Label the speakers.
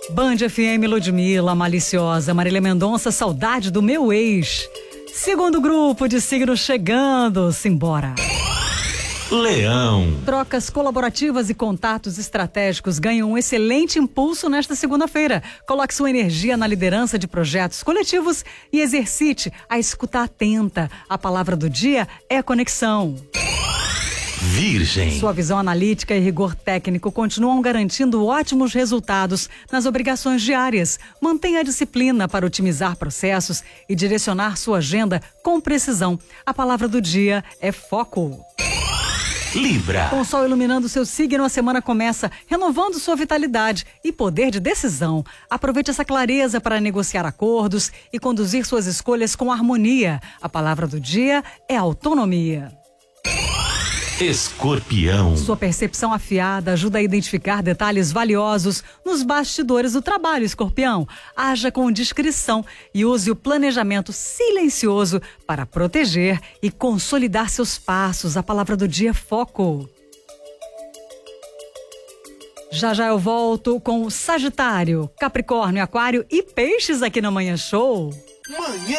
Speaker 1: Band FM, Ludmilla, Maliciosa, Marília Mendonça, Saudade do Meu Ex. Segundo grupo de signos chegando, simbora.
Speaker 2: Leão.
Speaker 1: Trocas colaborativas e contatos estratégicos ganham um excelente impulso nesta segunda-feira. Coloque sua energia na liderança de projetos coletivos e exercite a escuta atenta. A palavra do dia é conexão.
Speaker 2: Virgem.
Speaker 1: Sua visão analítica e rigor técnico continuam garantindo ótimos resultados nas obrigações diárias. Mantenha a disciplina para otimizar processos e direcionar sua agenda com precisão. A palavra do dia é foco.
Speaker 2: Libra.
Speaker 1: Com o sol iluminando seu signo, a semana começa renovando sua vitalidade e poder de decisão. Aproveite essa clareza para negociar acordos e conduzir suas escolhas com harmonia. A palavra do dia é autonomia.
Speaker 2: Escorpião.
Speaker 1: Sua percepção afiada ajuda a identificar detalhes valiosos nos bastidores do trabalho, Escorpião. Haja com discrição e use o planejamento silencioso para proteger e consolidar seus passos. A palavra do dia é foco. Já já eu volto com o Sagitário, Capricórnio, Aquário e Peixes aqui na Manhã Show.
Speaker 2: Manhã